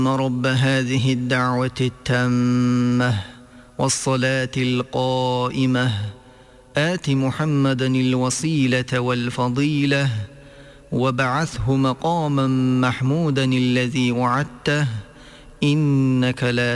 رب هذه الدعوة التامة والصلاة القائمة آت محمدا الوسيلة والفضيلة وابعثه مقاما محمودا الذي وعدته إنك لا